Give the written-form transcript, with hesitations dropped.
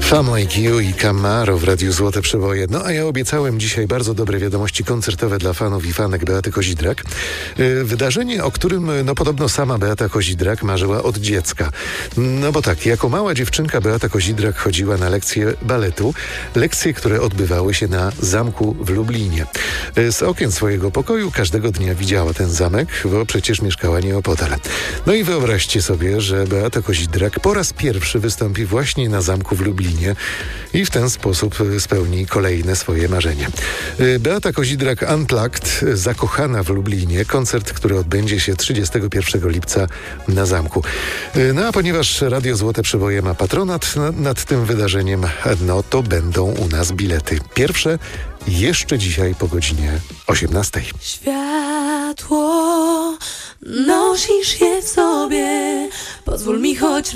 Fame Like You i Camaro w Radiu Złote Przeboje. No a ja obiecałem dzisiaj bardzo dobre wiadomości koncertowe dla fanów i fanek Beaty Kozidrak. Wydarzenie, o którym podobno sama Beata Kozidrak marzyła od dziecka. No bo tak, jako mała dziewczynka Beata Kozidrak chodziła na lekcje baletu. Lekcje, które odbywały się na zamku w Lublinie. Z okien swojego pokoju każdego dnia widziała ten zamek, bo przecież mieszkała nieopodal. No i wyobraźcie sobie, że Beata Kozidrak po raz pierwszy wystąpi właśnie na zamku w Lublinie i w ten sposób spełni kolejne swoje marzenie. Beata Kozidrak Unplugged, zakochana w Lublinie, koncert, który odbędzie się 31 lipca na zamku. No a ponieważ Radio Złote Przeboje ma patronat nad tym wydarzeniem, no to będą u nas bilety. Pierwsze jeszcze dzisiaj po godzinie 18. Światło, nosisz je w sobie, pozwól mi choć